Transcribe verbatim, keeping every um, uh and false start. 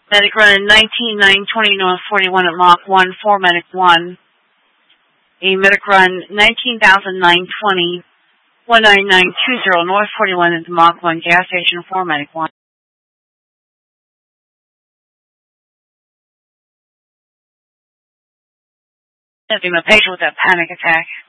Medic run nineteen nine twenty North forty-one at Mach one, four Medic one. A medic run nineteen thousand nine twenty, one nine nine two zero North forty-one at the Mach one gas station, four Medic one. Having a patient with a panic attack.